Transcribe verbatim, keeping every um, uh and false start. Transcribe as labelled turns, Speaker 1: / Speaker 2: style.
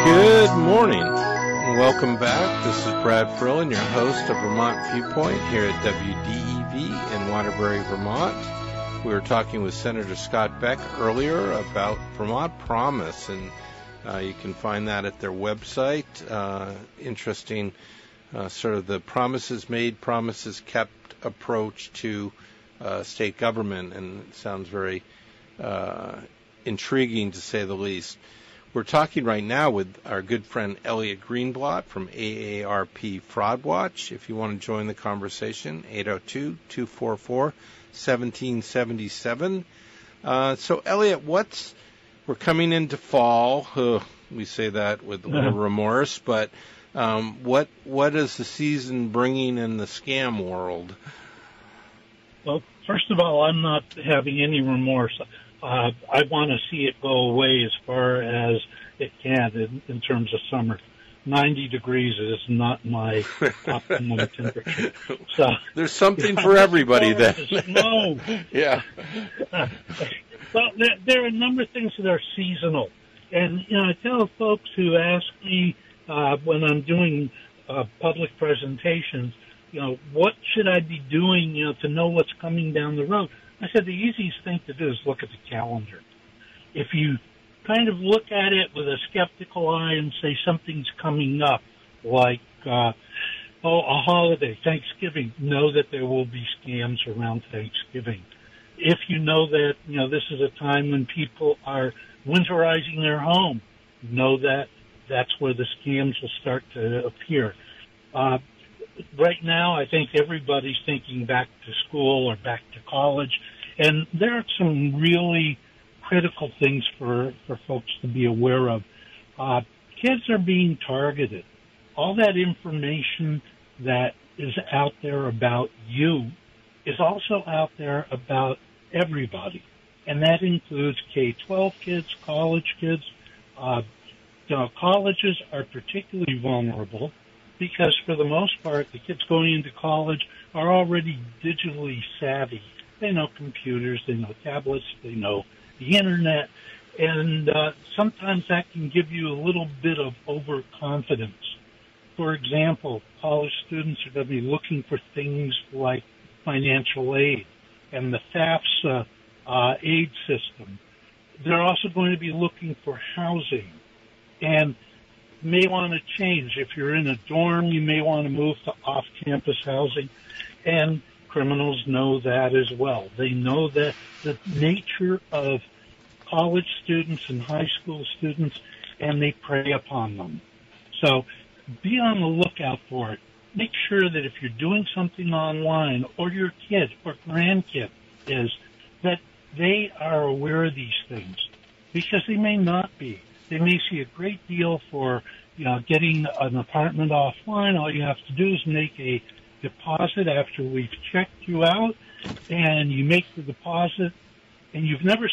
Speaker 1: Good morning, and welcome back. This is Brad Frillin, your host of Vermont Viewpoint here at W D E V in Waterbury, Vermont. We were talking with Senator Scott Beck earlier about Vermont Promise, and uh, you can find that at their website. Uh, interesting, uh, sort of the promises made, promises kept approach to uh, state government, and it sounds very uh, intriguing to say the least. We're talking right now with our good friend Elliot Greenblatt from A A R P Fraud Watch. If you want to join the conversation, eight oh two, two four four, one seven seven seven. Uh, so, Elliot, what's we're coming into fall. Ugh, we say that with a little remorse, but um, what what is the season bringing in the scam world?
Speaker 2: Well, first of all, I'm not having any remorse. Uh, I want to see it go away as far as it can in, in terms of summer. ninety degrees is not my optimum temperature. So
Speaker 1: there's something for everybody then.
Speaker 2: No.
Speaker 1: Yeah.
Speaker 2: Uh, well, there, there are a number of things that are seasonal. And, you know, I tell folks who ask me uh, when I'm doing uh, public presentations, you know, what should I be doing, you know, to know what's coming down the road? I said the easiest thing to do is look at the calendar. If you kind of look at it with a skeptical eye and say something's coming up, like, uh, oh, a holiday, Thanksgiving, know that there will be scams around Thanksgiving. If you know that, you know, this is a time when people are winterizing their home, know that that's where the scams will start to appear. Uh, right now, I think everybody's thinking back to school or back to college, and there are some really critical things for, for folks to be aware of. Uh, kids are being targeted. All that information that is out there about you is also out there about everybody, and that includes K twelve kids, college kids. Uh, you know, colleges are particularly vulnerable because for the most part, the kids going into college are already digitally savvy. They know computers, they know tablets, they know the internet, and uh, sometimes that can give you a little bit of overconfidence. For example, college students are going to be looking for things like financial aid and the FAFSA uh, aid system. They're also going to be looking for housing, and may want to change. If you're in a dorm, you may want to move to off-campus housing, and criminals know that as well. They know that the nature of college students and high school students, and they prey upon them. So be on the lookout for it. Make sure that if you're doing something online, or your kid or grandkid is, that they are aware of these things, because they may not be. They may see a great deal for, you know, getting an apartment offline. All you have to do is make a deposit after we've checked you out, and you make the deposit, and you've never